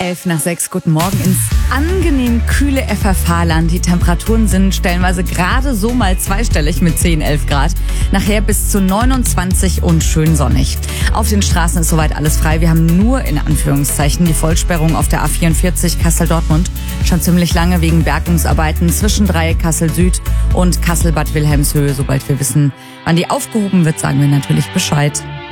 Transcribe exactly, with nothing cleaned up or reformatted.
Elf nach sechs, guten Morgen ins angenehm kühle F F H-Land. Die Temperaturen sind stellenweise gerade so mal zweistellig mit zehn, elf Grad. Nachher bis zu neunundzwanzig und schön sonnig. Auf den Straßen ist soweit alles frei. Wir haben nur in Anführungszeichen die Vollsperrung auf der A vierundvierzig Kassel-Dortmund. Schon ziemlich lange wegen Bergungsarbeiten zwischen Dreieck Kassel-Süd und Kassel-Bad Wilhelmshöhe. Sobald wir wissen, wann die aufgehoben wird, sagen wir natürlich Bescheid.